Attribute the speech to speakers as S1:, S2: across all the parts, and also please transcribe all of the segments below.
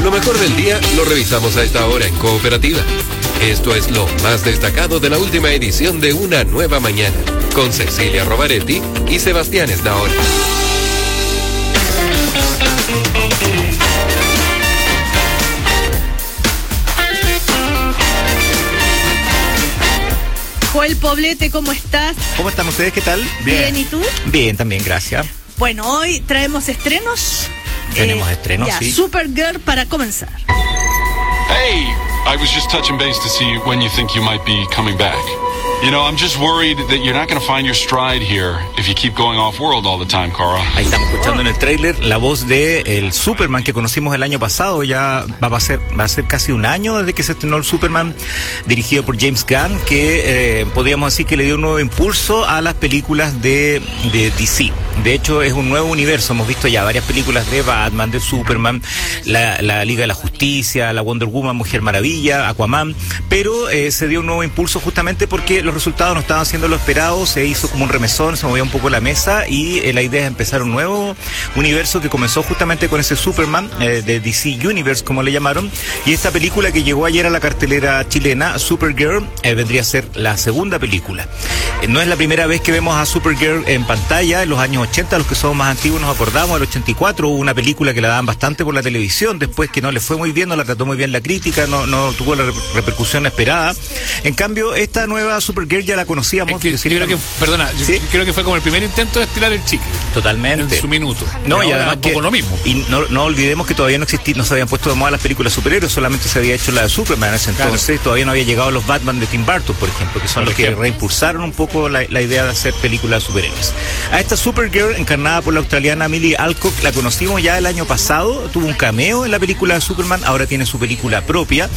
S1: Lo mejor del día lo revisamos a esta hora en Cooperativa. Esto es lo más destacado de la última edición de Una Nueva Mañana, con Cecilia Rovaretti y Sebastián Esnaola.
S2: Joel Poblete, ¿cómo estás?
S3: ¿Cómo están ustedes? ¿Qué tal?
S2: Bien, ¿y tú?
S3: Bien, también, gracias.
S2: Bueno, hoy traemos estrenos.
S3: Tenemos estrenos,
S2: ya,
S3: sí.
S2: Supergirl para comenzar.
S4: Hey, I was just touching base to see when you think you might be coming back. You know, I'm just worried that you're not going to find your stride here if you keep going off-world all the time, Kara.
S3: Ahí estamos escuchando en el tráiler la voz de el Superman que conocimos el año pasado. Ya va a ser casi un año desde que se estrenó el Superman, dirigido por James Gunn, que podríamos decir que le dio un nuevo impulso a las películas de DC. De hecho, es un nuevo universo. Hemos visto ya varias películas de Batman, de Superman, la Liga de la Justicia, la Wonder Woman, Mujer Maravilla, Aquaman, pero se dio un nuevo impulso justamente porque los resultados no estaban siendo lo esperado. Se hizo como un remesón, se movía un poco la mesa y la idea es empezar un nuevo universo que comenzó justamente con ese Superman de DC Universe, como le llamaron, y esta película que llegó ayer a la cartelera chilena, Supergirl, vendría a ser la segunda película. No es la primera vez que vemos a Supergirl en pantalla. En los años 80, los que somos más antiguos nos acordamos, el 84 hubo una película que la daban bastante por la televisión, después que no le fue muy bien, no la trató muy bien la crítica, no tuvo la repercusión esperada. En cambio, esta nueva Supergirl ya la conocíamos.
S5: Es que yo creo que, perdona,
S3: ¿sí?
S5: Creo que fue como el primer intento de estirar el chicle.
S3: Totalmente.
S5: En su minuto.
S3: No, y
S5: ahora
S3: además
S5: un poco lo mismo.
S3: Y no olvidemos que todavía no se habían puesto de moda las películas superhéroes, solamente se había hecho la de Superman en ese entonces. Claro. Todavía no había llegado los Batman de Tim Burton, por ejemplo, que son los que reimpulsaron un poco la idea de hacer películas de superhéroes. A esta Supergirl, encarnada por la australiana Millie Alcock, la conocimos ya el año pasado, tuvo un cameo en la película de Superman, ahora tiene su película propia.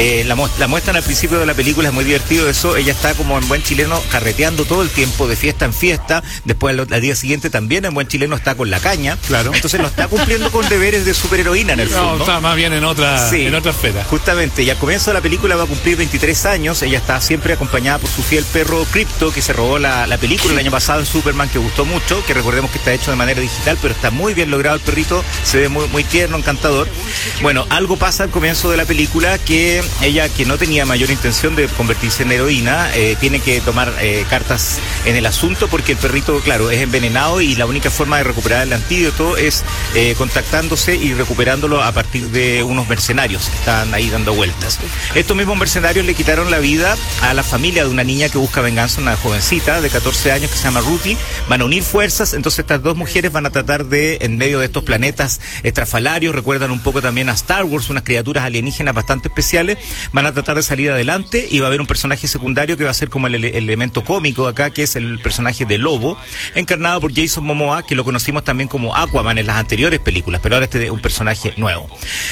S3: La muestran al principio de la película, es muy divertido eso. Ella está como en buen chileno carreteando todo el tiempo, de fiesta en fiesta. Después al día siguiente también en buen chileno está con la caña. Claro. Entonces no está cumpliendo con deberes de superheroína en el fondo.
S5: No, está más bien en otra esfera.
S3: Justamente, y al comienzo de la película va a cumplir 23 años. Ella está siempre acompañada por su fiel perro Crypto, que se robó la película el año pasado en Superman, que gustó mucho, que recordemos que está hecho de manera digital, pero está muy bien logrado el perrito, se ve muy, muy tierno, encantador. Bueno, algo pasa al comienzo de la película, que ella, que no tenía mayor intención de convertirse en heroína, tiene que tomar cartas en el asunto, porque el perrito, claro, es envenenado y la única forma de recuperar el antídoto es contactándose y recuperándolo a partir de unos mercenarios que están ahí dando vueltas. Estos mismos mercenarios le quitaron la vida a la familia de una niña que busca venganza, una jovencita de 14 años que se llama Ruthie. Van a unir fuerzas, entonces estas dos mujeres van a tratar de, en medio de estos planetas estrafalarios, recuerdan un poco también a Star Wars, unas criaturas alienígenas bastante especiales, van a tratar de salir adelante, y va a haber un personaje secundario que va a ser como el elemento cómico acá, que es el personaje de Lobo, encarnado por Jason Momoa, que lo conocimos también como Aquaman en las anteriores películas, pero ahora este es un personaje nuevo.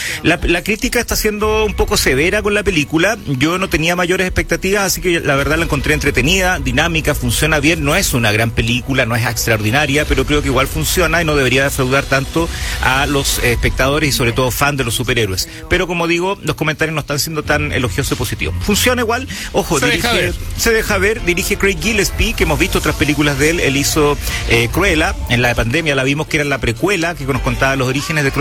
S3: La crítica está siendo un poco severa con la película. Yo no tenía mayores expectativas, así que la verdad la encontré entretenida, dinámica, funciona bien. No es una gran película, no es extraordinaria, pero creo que igual funciona y no debería defraudar tanto a los espectadores y sobre todo fans de los superhéroes. Pero como digo, los comentarios no están siendo tan elogiosos y positivos. Funciona igual, ojo, se deja ver, dirige Craig Gillespie, que hemos visto otras películas de él. Él hizo Cruella, en la pandemia la vimos, que era la precuela, que nos contaba los orígenes de Cruella.